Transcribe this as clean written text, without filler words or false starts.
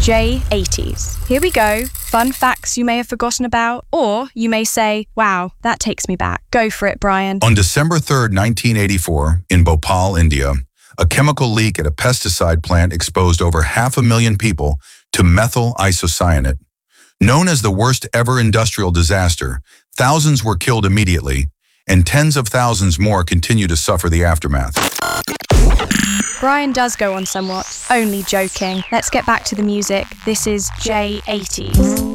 J80s. Here we go. Fun facts you may have forgotten about, or you may say, wow, that takes me back. Go for it, Brian. On December 3rd, 1984, in Bhopal, India, a chemical leak at a pesticide plant exposed over 500,000 people to methyl isocyanate. Known as the worst ever industrial disaster, thousands were killed immediately, and tens of thousands more continue to suffer the aftermath. Brian does go on somewhat. Only joking. Let's get back to the music. This is J80s.